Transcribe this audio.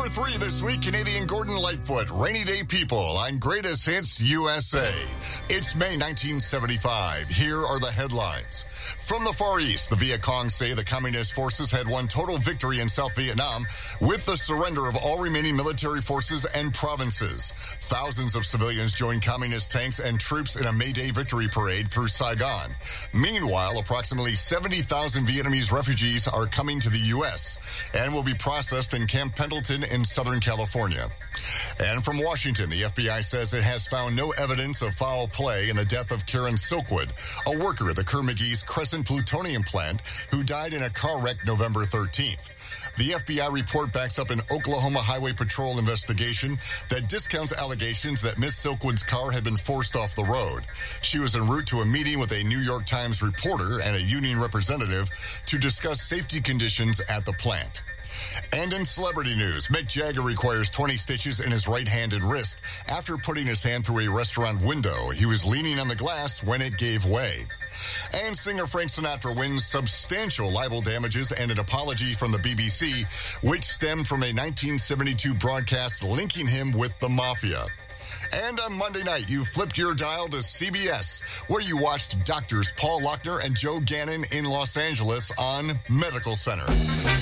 Number 3 this week, Canadian Gordon Lightfoot, Rainy Day People on Greatest Hits USA. It's May 1975. Here are the headlines. From the Far East, the Viet Cong say the communist forces had won total victory in South Vietnam with the surrender of all remaining military forces and provinces. Thousands of civilians joined communist tanks and troops in a May Day victory parade through Saigon. Meanwhile, approximately 70,000 Vietnamese refugees are coming to the U.S. and will be processed in Camp Pendleton in Southern California. And from Washington, the FBI says it has found no evidence of foul play in the death of Karen Silkwood, a worker at the Kerr-McGee's Crescent plutonium plant who died in a car wreck November 13th. The FBI report backs up an Oklahoma Highway Patrol investigation that discounts allegations that Miss Silkwood's car had been forced off the road. She was en route to a meeting with a New York Times reporter and a union representative to discuss safety conditions at the plant. And in celebrity news, Mick Jagger requires 20 stitches in his right hand and wrist after putting his hand through a restaurant window. He was leaning on the glass when it gave way. And singer Frank Sinatra wins substantial libel damages and an apology from the BBC, which stemmed from a 1972 broadcast linking him with the mafia. And on Monday night, you flipped your dial to CBS, where you watched doctors Paul Lochner and Joe Gannon in Los Angeles on Medical Center.